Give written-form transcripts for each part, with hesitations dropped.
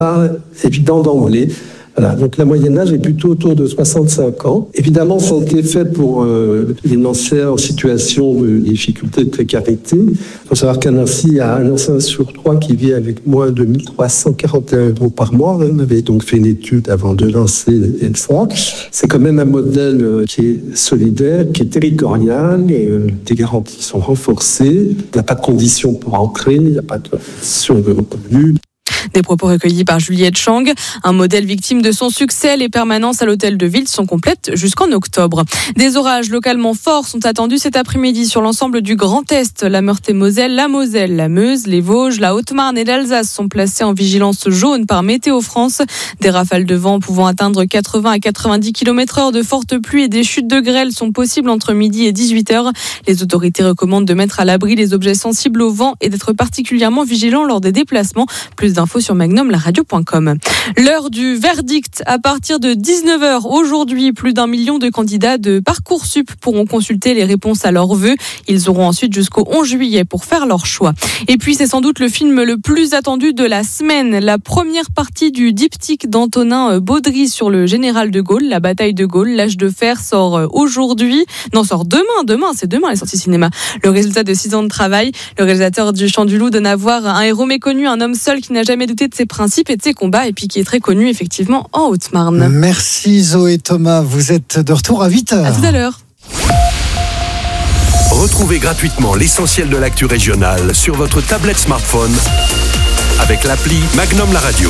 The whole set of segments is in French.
pas évident d'emblée. Voilà, donc la moyenne d'âge est plutôt autour de 65 ans. Évidemment, ça a été fait pour les anciens en situation de difficulté, de précarité. Il faut savoir qu'à Nancy, il y a un ancien sur 3 qui vit avec moins de 1 341 € par mois. On avait donc fait une étude avant de lancer le fonds. C'est quand même un modèle qui est solidaire, qui est territorial, et des garanties sont renforcées. Il n'y a pas de conditions pour entrer, il n'y a pas de conditions de revenus. Des propos recueillis par Juliette Chang. Un modèle victime de son succès. Les permanences à l'hôtel de ville sont complètes jusqu'en octobre. Des orages localement forts sont attendus cet après-midi sur l'ensemble du Grand Est. La Meurthe-et-Moselle, la Moselle, la Meuse, les Vosges, la Haute-Marne et l'Alsace sont placés en vigilance jaune par Météo France. Des rafales de vent pouvant atteindre 80 à 90 km/h, de fortes pluies et des chutes de grêle sont possibles entre midi et 18h. Les autorités recommandent de mettre à l'abri les objets sensibles au vent et d'être particulièrement vigilants lors des déplacements. Plus d'infos sur magnumlaradio.com. L'heure du verdict à partir de 19h aujourd'hui. Plus d'1 million de candidats de Parcoursup pourront consulter les réponses à leurs vœux. Ils auront ensuite jusqu'au 11 juillet pour faire leur choix. Et puis c'est sans doute le film le plus attendu de la semaine. La première partie du diptyque d'Antonin Baudry sur le général de Gaulle, la bataille de Gaulle, l'âge de fer, sort aujourd'hui. Non, sort demain. C'est demain la sortie cinéma. Le résultat de 6 ans de travail. Le réalisateur du Chant du Loup donne à voir un héros méconnu, un homme seul qui n'a jamais douté de ses principes et de ses combats, et puis qui est très connu effectivement en Haute-Marne. Merci Zoé Thomas, vous êtes de retour à 8h. À tout à l'heure. Retrouvez gratuitement l'essentiel de l'actu régionale sur votre tablette smartphone avec l'appli Magnum La Radio.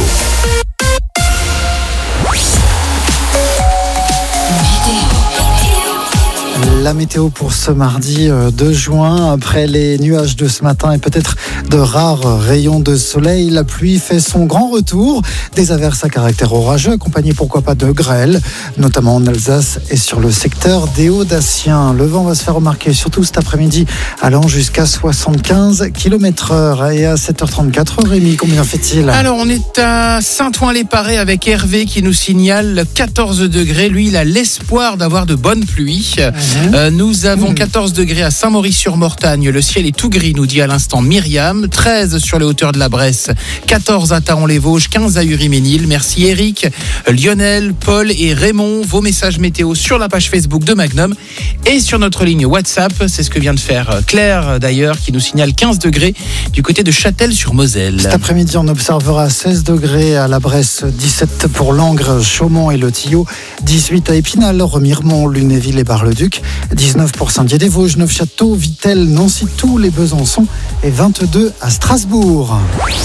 La météo pour ce mardi 2 juin, après les nuages de ce matin et peut-être de rares rayons de soleil, la pluie fait son grand retour. Des averses à caractère orageux, accompagnées pourquoi pas de grêle, notamment en Alsace et sur le secteur des Hauts-Daciens. Le vent va se faire remarquer, surtout cet après-midi, allant jusqu'à 75 km/h. Et à 7h34, Rémi, combien fait-il ? Alors, on est à Saint-Ouen-les-Parés avec Hervé qui nous signale 14 degrés. Lui, il a l'espoir d'avoir de bonnes pluies. Nous avons 14 degrés à Saint-Maurice-sur-Mortagne. Le ciel est tout gris, nous dit à l'instant Myriam. 13 sur les hauteurs de la Bresse. 14 à Taon-les-Vosges. 15 à Uri-Ménil. Merci Eric, Lionel, Paul et Raymond. Vos messages météo sur la page Facebook de Magnum et sur notre ligne WhatsApp. C'est ce que vient de faire Claire d'ailleurs, qui nous signale 15 degrés du côté de Châtel-sur-Moselle. Cet après-midi, on observera 16 degrés à la Bresse, 17 pour Langres, Chaumont et Le Tillot, 18 à Épinal, Remiremont, Lunéville et Bar-le-Duc, 19 pour Saint-Dié-des-Vosges, Neufchâteau, Vittel, Nancy, Toul et Besançon et 22 à Strasbourg.